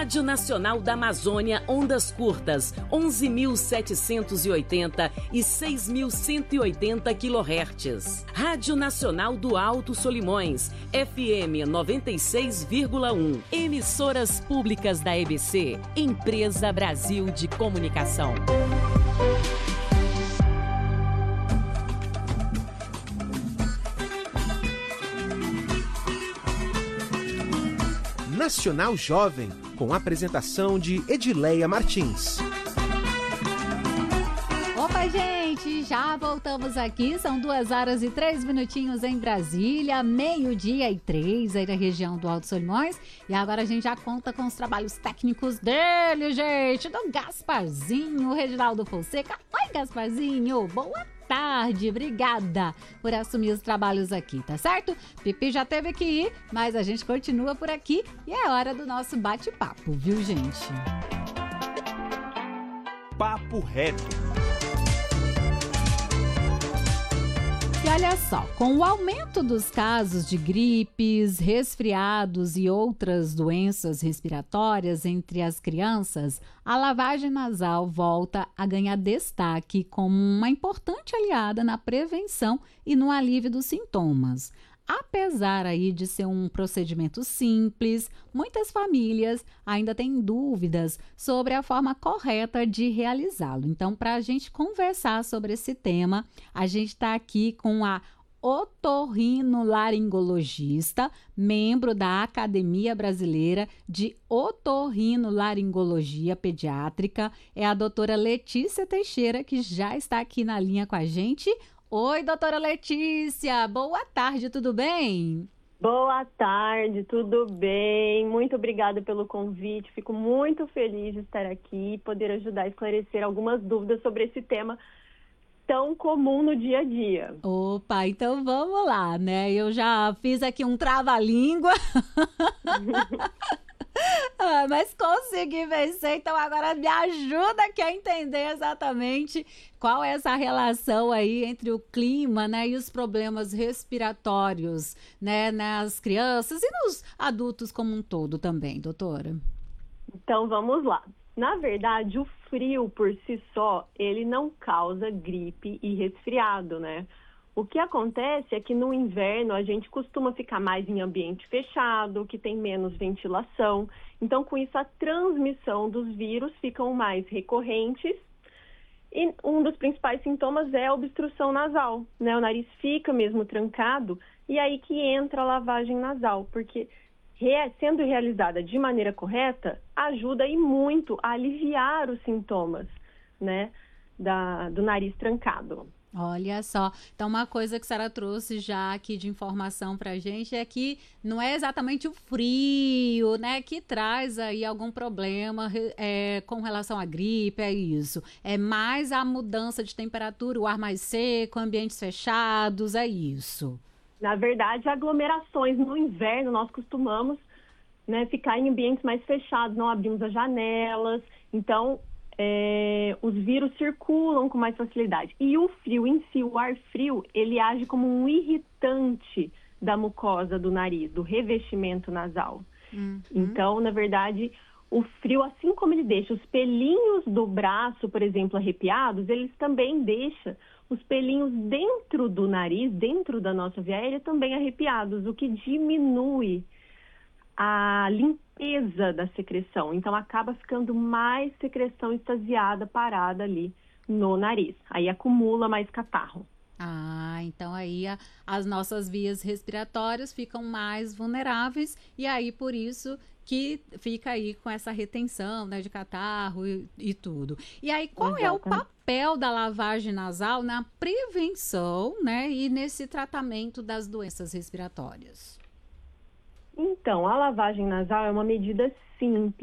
Rádio Nacional da Amazônia, ondas curtas, 11.780 e 6.180 kHz. Rádio Nacional do Alto Solimões, FM 96,1. Emissoras públicas da EBC, Empresa Brasil de Comunicação. Nacional Jovem, com a apresentação de Edileia Martins. Opa, gente, já voltamos aqui, são 2h03 em Brasília, 12h03 aí na região do Alto Solimões, e agora a gente já conta com os trabalhos técnicos dele, gente, do Gasparzinho, Reginaldo Fonseca. Oi, Gasparzinho, boa tarde, obrigada por assumir os trabalhos aqui, tá certo? Pipi já teve que ir, mas a gente continua por aqui e é hora do nosso bate-papo, viu, gente? Papo Reto. E olha só, com o aumento dos casos de gripes, resfriados e outras doenças respiratórias entre as crianças, a lavagem nasal volta a ganhar destaque como uma importante aliada na prevenção e no alívio dos sintomas. Apesar aí de ser um procedimento simples, muitas famílias ainda têm dúvidas sobre a forma correta de realizá-lo. Então, para a gente conversar sobre esse tema, a gente está aqui com a otorrinolaringologista, membro da Academia Brasileira de Otorrinolaringologia Pediátrica, é a doutora Letícia Teixeira, que já está aqui na linha com a gente. Oi, doutora Letícia, boa tarde, tudo bem? Boa tarde, tudo bem? Muito obrigada pelo convite, fico muito feliz de estar aqui e poder ajudar a esclarecer algumas dúvidas sobre esse tema tão comum no dia a dia. Opa, então vamos lá, né? Eu já fiz aqui um trava-língua, mas consegui vencer, então agora me ajuda aqui a entender exatamente qual é essa relação aí entre o clima, né, e os problemas respiratórios, né, nas crianças e nos adultos como um todo também, doutora. Então vamos lá. Na verdade, o frio por si só, ele não causa gripe e resfriado, né? O que acontece é que no inverno a gente costuma ficar mais em ambiente fechado, que tem menos ventilação. Então, com isso, a transmissão dos vírus ficam mais recorrentes. E um dos principais sintomas é a obstrução nasal, né? O nariz fica mesmo trancado e aí que entra a lavagem nasal, porque sendo realizada de maneira correta, ajuda e muito a aliviar os sintomas, né, do nariz trancado. Olha só, então uma coisa que a senhora trouxe já aqui de informação pra gente é que não é exatamente o frio, né, que traz aí algum problema com relação à gripe, é isso. É mais a mudança de temperatura, o ar mais seco, ambientes fechados, é isso. Na verdade, aglomerações no inverno nós costumamos, né, ficar em ambientes mais fechados, não abrimos as janelas, então os vírus circulam com mais facilidade. E o frio em si, o ar frio, ele age como um irritante da mucosa do nariz, do revestimento nasal. Uhum. Então, na verdade, o frio, assim como ele deixa os pelinhos do braço, por exemplo, arrepiados, eles também deixam os pelinhos dentro do nariz, dentro da nossa via aérea, também arrepiados, o que diminui a limpeza da secreção. Então, acaba ficando mais secreção extasiada, parada ali no nariz. Aí acumula mais catarro. Ah, então aí as nossas vias respiratórias ficam mais vulneráveis e aí por isso que fica aí com essa retenção, né, de catarro e tudo. E aí qual é o papel da lavagem nasal na prevenção, né, e nesse tratamento das doenças respiratórias? Então, a lavagem nasal é uma medida simples